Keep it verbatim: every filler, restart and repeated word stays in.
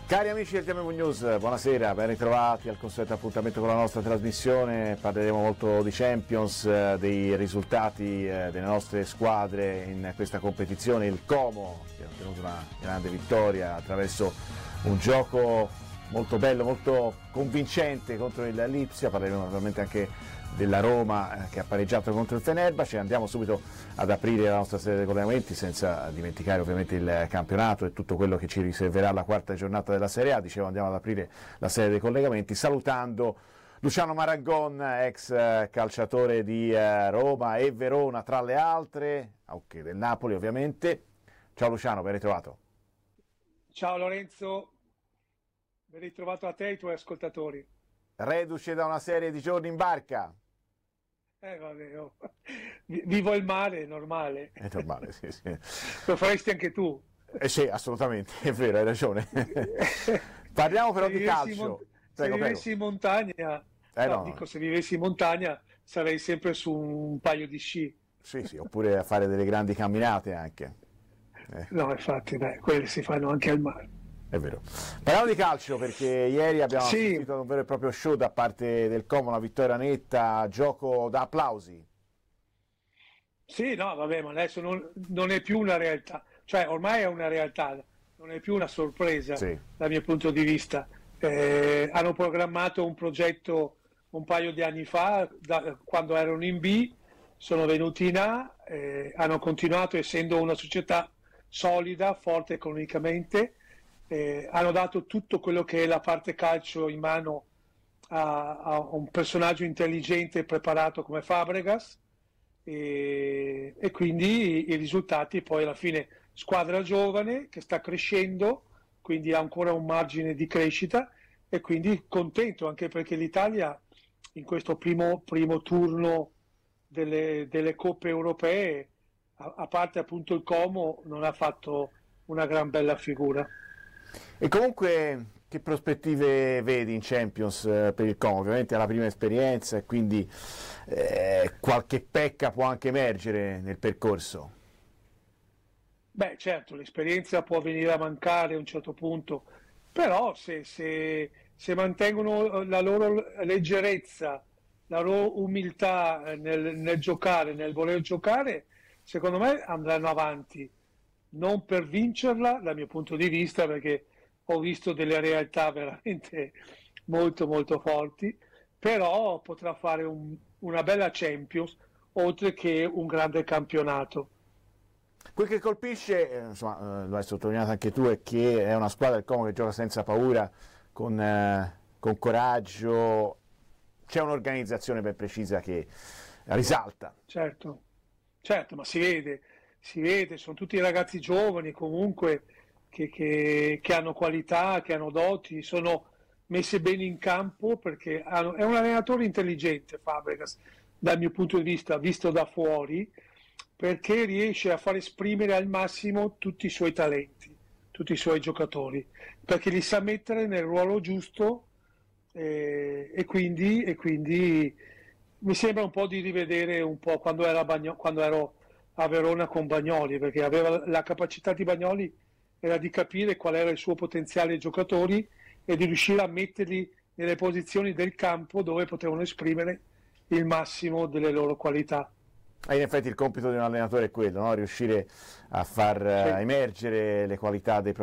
Cari amici del T M V News, buonasera, ben ritrovati al consueto appuntamento con la nostra trasmissione. Parleremo molto di Champions, dei risultati delle nostre squadre in questa competizione. Il Como che ha ottenuto una grande vittoria attraverso un gioco molto bello, molto convincente contro il Lipsia. Parleremo naturalmente anche della Roma che ha pareggiato contro il Fenerbahce. Andiamo subito ad aprire la nostra serie di collegamenti senza dimenticare ovviamente il campionato e tutto quello che ci riserverà la quarta giornata della Serie A. Dicevo, andiamo ad aprire la serie dei collegamenti salutando Luciano Marangon, ex calciatore di Roma e Verona tra le altre, anche del Napoli ovviamente. Ciao Luciano, ben ritrovato. Ciao Lorenzo, ben ritrovato a te e ai tuoi ascoltatori. Reduce da una serie di giorni in barca. Eh vabbè, oh. Vivo il mare, è normale. È normale, sì, sì. Lo faresti anche tu. Eh sì, assolutamente, è vero, hai ragione. Parliamo però se di calcio. Mon- Prego, se vivessi prego. in montagna, Eh, no, no. dico se vivessi in montagna sarei sempre su un paio di sci. Sì, sì, oppure a fare delle grandi camminate anche. Eh. No, infatti, dai, quelle si fanno anche al mare. È vero. Parliamo di calcio perché ieri abbiamo Sì. assistito ad un vero e proprio show da parte del Como, una vittoria netta, gioco da applausi. Sì, no, vabbè, ma adesso non, non è più una realtà, cioè ormai è una realtà, non è più una sorpresa Sì. dal mio punto di vista. Eh, hanno programmato un progetto un paio di anni fa, da- quando erano in B, sono venuti in A, eh, hanno continuato essendo una società solida, forte economicamente, eh, hanno dato tutto quello che è la parte calcio in mano a, a un personaggio intelligente e preparato come Fabregas. E, e quindi i risultati poi alla fine squadra giovane che sta crescendo, quindi ha ancora un margine di crescita e quindi contento anche perché l'Italia in questo primo, primo turno delle, delle coppe europee, a, a parte appunto il Como, non ha fatto una gran bella figura. E comunque che prospettive vedi in Champions eh, per il Como? Ovviamente è la prima esperienza e quindi eh, qualche pecca può anche emergere nel percorso. Beh, certo, l'esperienza può venire a mancare a un certo punto, però se, se- se mantengono la loro leggerezza, la loro umiltà eh, nel, nel giocare, nel voler giocare, secondo me andranno avanti. Non per vincerla, dal mio punto di vista, perché ho visto delle realtà veramente molto molto forti, però potrà fare un- una bella Champions, oltre che un grande campionato. Quel che colpisce, eh, insomma, eh, lo hai sottolineato anche tu, è che è una squadra del Como che gioca senza paura, con, eh, con coraggio, c'è un'organizzazione ben precisa che risalta. Certo, certo, ma si vede, si vede, sono tutti ragazzi giovani comunque che, che- che hanno qualità, che hanno doti, sono messi bene in campo perché hanno- è un allenatore intelligente Fabregas, dal mio punto di vista, visto da fuori, perché riesce a far esprimere al massimo tutti i suoi talenti, tutti i suoi giocatori, perché li sa mettere nel ruolo giusto eh, e quindi, e quindi mi sembra un po' di rivedere un po' quando, era Bagno- quando ero a Verona con Bagnoli, perché aveva la capacità di Bagnoli era di capire qual era il suo potenziale ai giocatori e di riuscire a metterli nelle posizioni del campo dove potevano esprimere il massimo delle loro qualità. E in effetti il compito di un allenatore è quello, no? Riuscire a far Sì. eh, emergere le qualità dei